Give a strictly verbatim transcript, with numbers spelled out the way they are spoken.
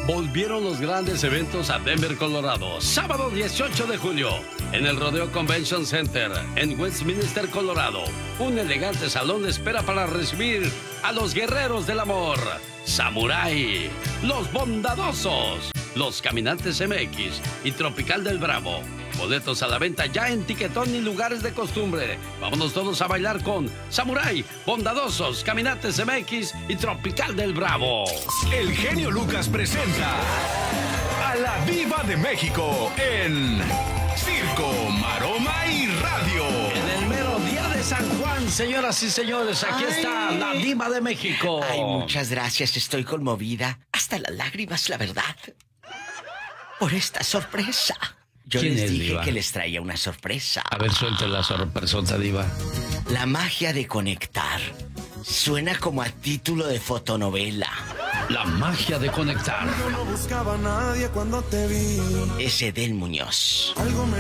Volvieron los grandes eventos a Denver, Colorado. Sábado dieciocho de julio, en el Rodeo Convention Center, en Westminster, Colorado. Un elegante salón espera para recibir a los guerreros del amor. Samurai, los bondadosos, los caminantes M X y Tropical del Bravo. Boletos a la venta ya en Tiquetón y lugares de costumbre. Vámonos todos a bailar con Samurai, Bondadosos, Caminantes M X y Tropical del Bravo. El genio Lucas presenta a la Diva de México en Circo, Maroma y Radio. En el mero día de San Juan, señoras y señores, aquí Ay. está la Diva de México. Ay, muchas gracias, estoy conmovida. Hasta las lágrimas, la verdad. Por esta sorpresa. Yo les es, dije Diva? que les traía una sorpresa. A ver, suelte la sorpresota, Diva. La magia de conectar. Suena como a título de fotonovela. La magia de conectar. Yo no buscaba a nadie cuando te vi. Es Edén Muñoz. Algo me